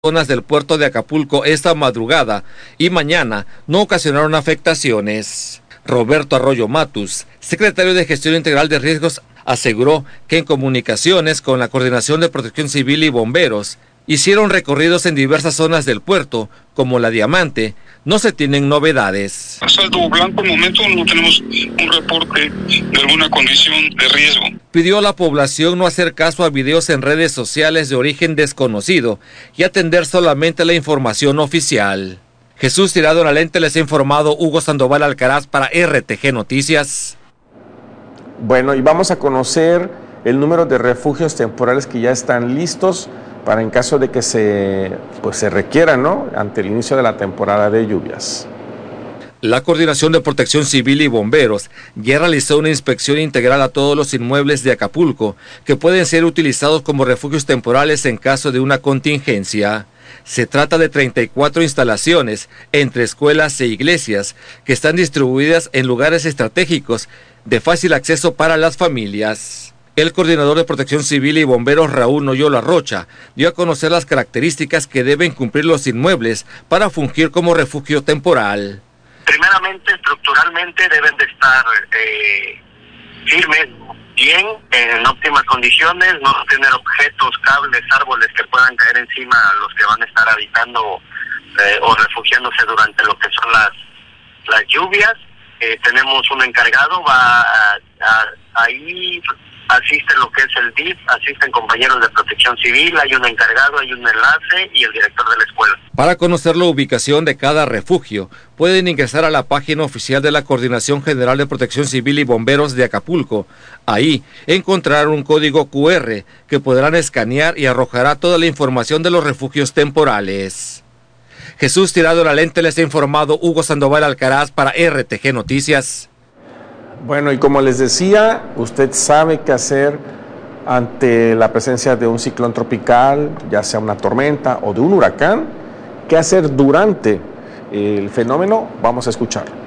zonas del puerto de Acapulco esta madrugada y mañana no ocasionaron afectaciones. Roberto Arroyo Matus, secretario de Gestión Integral de Riesgos, aseguró que en comunicaciones con la Coordinación de Protección Civil y Bomberos hicieron recorridos en diversas zonas del puerto, como la Diamante. No se tienen novedades. A saldo blanco, al momento no tenemos un reporte de alguna condición de riesgo. Pidió a la población no hacer caso a videos en redes sociales de origen desconocido y atender solamente la información oficial. Jesús Tirado Nalente les ha informado. Hugo Sandoval Alcaraz para RTG Noticias. Bueno, y vamos a conocer el número de refugios temporales que ya están listos para en caso de que se requiera, ¿no?, ante el inicio de la temporada de lluvias. La Coordinación de Protección Civil y Bomberos ya realizó una inspección integral a todos los inmuebles de Acapulco que pueden ser utilizados como refugios temporales en caso de una contingencia. Se trata de 34 instalaciones entre escuelas e iglesias que están distribuidas en lugares estratégicos de fácil acceso para las familias. El coordinador de Protección Civil y Bomberos, Raúl Noyola Rocha, dio a conocer las características que deben cumplir los inmuebles para fungir como refugio temporal. Primeramente, estructuralmente deben de estar firmes, bien, en óptimas condiciones, no tener objetos, cables, árboles que puedan caer encima a los que van a estar habitando o refugiándose durante lo que son las lluvias. Tenemos un encargado, ahí asiste lo que es el DIF, asisten compañeros de Protección Civil, hay un encargado, hay un enlace y el director de la escuela. Para conocer la ubicación de cada refugio, pueden ingresar a la página oficial de la Coordinación General de Protección Civil y Bomberos de Acapulco. Ahí encontrarán un código QR que podrán escanear y arrojará toda la información de los refugios temporales. Jesús Tirado Nalente les ha informado. Hugo Sandoval Alcaraz para RTG Noticias. Bueno, y como les decía, usted sabe qué hacer ante la presencia de un ciclón tropical, ya sea una tormenta o de un huracán. ¿Qué hacer durante el fenómeno? Vamos a escucharlo.